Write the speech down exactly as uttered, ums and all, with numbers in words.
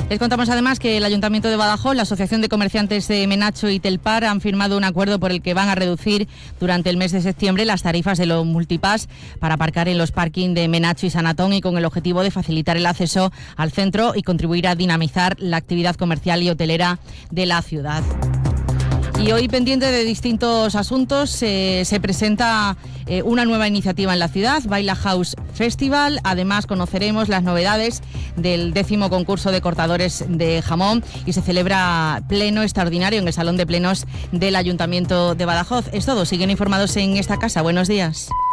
Les contamos además que el Ayuntamiento de Badajoz, la Asociación de Comerciantes de Menacho y Telpar han firmado un acuerdo por el que van a reducir durante el mes de septiembre las tarifas de los multipass para aparcar en los parking de Menacho y San Antón, y con el objetivo de facilitar el acceso al centro y contribuir a dinamizar la actividad comercial y hotelera de la ciudad. Y hoy, pendiente de distintos asuntos, eh, se presenta eh, una nueva iniciativa en la ciudad, Baila House Festival. Además, conoceremos las novedades del décimo concurso de cortadores de jamón y se celebra pleno extraordinario en el Salón de Plenos del Ayuntamiento de Badajoz. Es todo. Siguen informados en esta casa. Buenos días.